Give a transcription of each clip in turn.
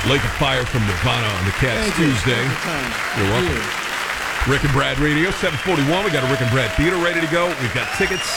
Lake of Fire from Nirvana on the Cats Tuesday. You're welcome. Rick and Brad Radio, 741. We got a Rick and Brad Theater ready to go. We've got tickets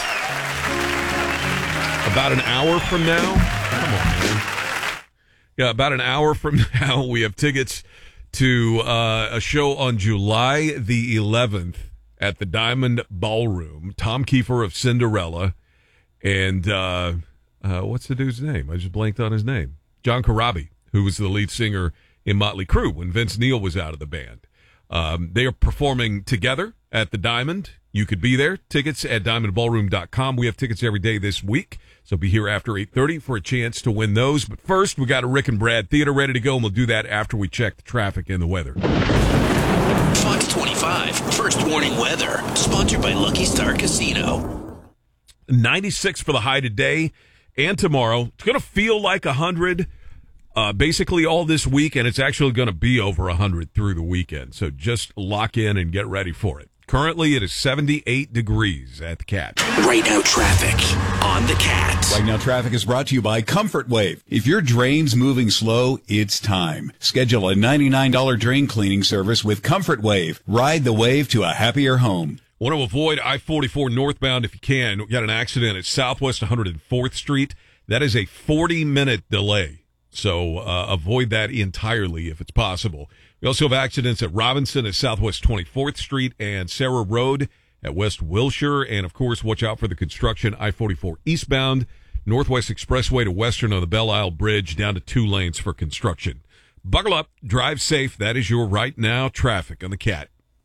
about an hour from now. Come on, man. Yeah, about an hour from now, we have tickets to a show on July the 11th at the Diamond Ballroom. Tom Kiefer of Cinderella and what's the dude's name? I just blanked on his name. John Corabi, who was the lead singer in Motley Crue when Vince Neil was out of the band. They are performing together at the Diamond. You could be there. Tickets at diamondballroom.com. We have tickets every day this week, so be here after 8:30 for a chance to win those. But first, we got a Rick and Brad Theater ready to go, and we'll do that after we check the traffic and the weather. Fox 25, First Warning Weather, sponsored by Lucky Star Casino. 96 for the high today and tomorrow. It's going to feel like 100 basically all this week, and it's actually going to be over 100 through the weekend. So just lock in and get ready for it. Currently, it is 78 degrees at the Cat. Right now, traffic on the Cat. Right now, traffic is brought to you by Comfort Wave. If your drain's moving slow, it's time. Schedule a $99 drain cleaning service with Comfort Wave. Ride the wave to a happier home. Want to avoid I-44 northbound if you can. We got an accident at Southwest 104th Street. That is a 40-minute delay. So avoid that entirely if it's possible. We also have accidents at Robinson at Southwest 24th Street and Sarah Road at West Wilshire. And, of course, watch out for the construction I-44 eastbound, Northwest Expressway to Western on the Belle Isle Bridge, down to 2 lanes for construction. Buckle up, drive safe. That is your right now traffic on the Cat.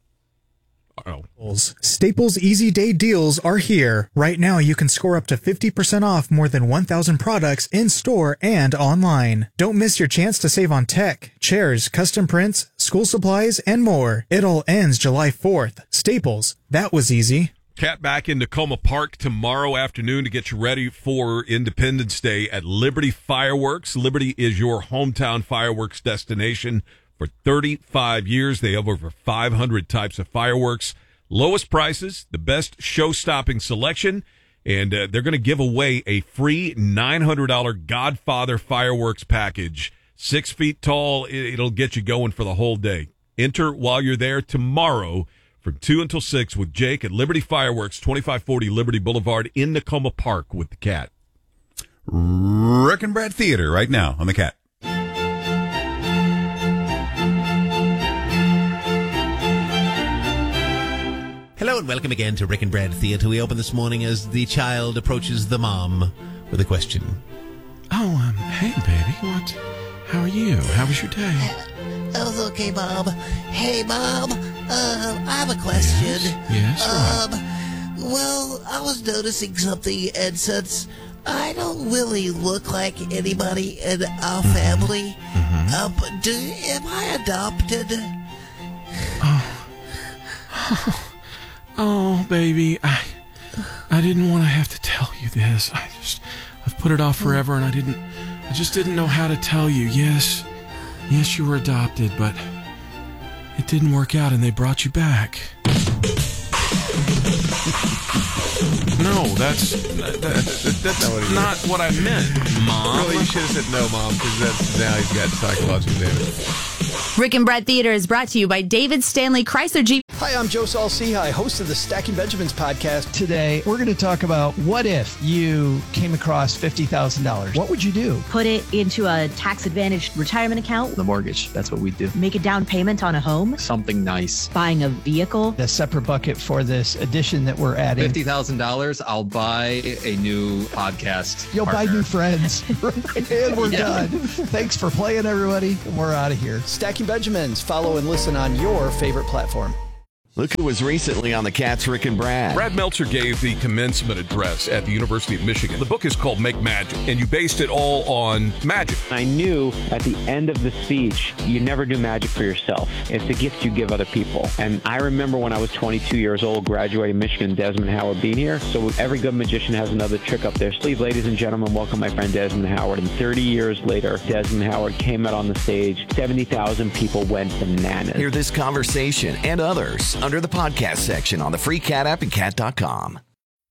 Staples Easy Day deals are here. Right now, you can score up to 50% off more than 1,000 products in store and online. Don't miss your chance to save on tech, chairs, custom prints, school supplies, and more. It all ends July 4th. Staples, that was easy. Cat back in Tacoma Park tomorrow afternoon to get you ready for Independence Day at Liberty Fireworks. Liberty is your hometown fireworks destination. For 35 years, they have over 500 types of fireworks, lowest prices, the best show-stopping selection, and they're going to give away a free $900 Godfather fireworks package. 6 feet tall, it'll get you going for the whole day. Enter while you're there tomorrow from 2 until 6 with Jake at Liberty Fireworks, 2540 Liberty Boulevard in Tacoma Park with the Cat. Rick and Brad Theater right now on the Cat. Hello and welcome again to Rick and Brad Theater. We open this morning as the child approaches the mom with a question. Oh, hey, baby. How are you? How was your day? Oh, it's okay, Mom. Hey, Mom. I have a question. Yes, well, I was noticing something, and since I don't really look like anybody in our family, am I adopted? Oh, baby, I didn't want to have to tell you this. I've put it off forever, and I just didn't know how to tell you. Yes, you were adopted, but it didn't work out, and they brought you back. No, that's not what I meant, Mom. Really, you should have said no, Mom, because now he's got psychological damage. Rick and Brad Theater is brought to you by David Stanley Chrysler Jeep. Hi, I'm Joe Saul-Sehy, host of the Stacking Benjamins podcast. Today, we're going to talk about what if you came across $50,000? What would you do? Put it into a tax-advantaged retirement account. The mortgage. That's what we'd do. Make a down payment on a home. Something nice. Buying a vehicle. A separate bucket for this addition that we're adding. $50,000, I'll buy a new podcast You'll partner. buy new friends. And we're done. Thanks for playing, everybody. We're out of here. Stacking Benjamins. Follow and listen on your favorite platform. Look who was recently on the Cats, Rick and Brad. Brad Meltzer gave the commencement address at the University of Michigan. The book is called Make Magic, and you based it all on magic. I knew at the end of the speech, you never do magic for yourself. It's a gift you give other people. And I remember when I was 22 years old, graduating Michigan, Desmond Howard being here. So every good magician has another trick up their sleeve. Ladies and gentlemen, welcome my friend Desmond Howard. And 30 years later, Desmond Howard came out on the stage. 70,000 people went bananas. Hear this conversation and others under the podcast section on the free Cat app and cat.com.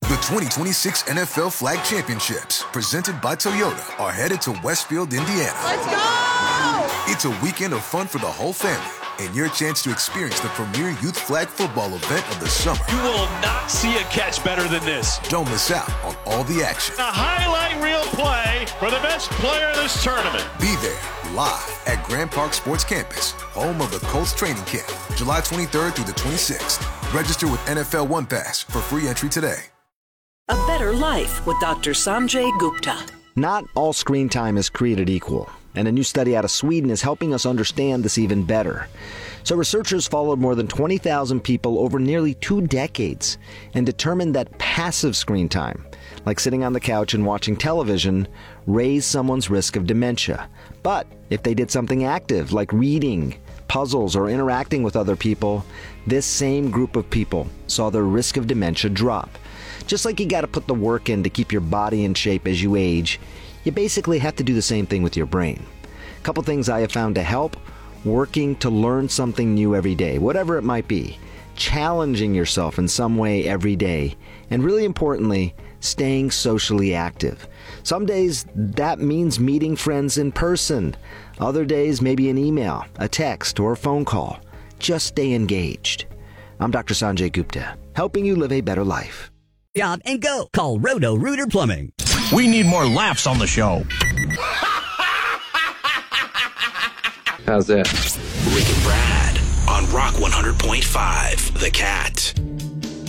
The 2026 NFL Flag Championships, presented by Toyota, are headed to Westfield, Indiana. Let's go! It's a weekend of fun for the whole family, and your chance to experience the premier youth flag football event of the summer. You will not see a catch better than this. Don't miss out on all the action. A highlight reel play for the best player of this tournament. Be there, live at Grand Park Sports Campus, home of the Colts training camp, July 23rd through the 26th. Register with NFL One Pass for free entry today. A better life with Dr. Sanjay Gupta. Not all screen time is created equal, and a new study out of Sweden is helping us understand this even better. So researchers followed more than 20,000 people over nearly 2 decades and determined that passive screen time, like sitting on the couch and watching television, raised someone's risk of dementia. But if they did something active, like reading, puzzles, or interacting with other people, this same group of people saw their risk of dementia drop. Just like you got to put the work in to keep your body in shape as you age, you basically have to do the same thing with your brain. A couple things I have found to help: working to learn something new every day, whatever it might be, challenging yourself in some way every day, and really importantly, staying socially active. Some days that means meeting friends in person. Other days maybe an email, a text, or a phone call. Just stay engaged. I'm Dr. Sanjay Gupta, helping you live a better life. Job and go. Call Roto-Rooter Plumbing. We need more laughs on the show. How's that? Rick and Brad on Rock 100.5, The Cat.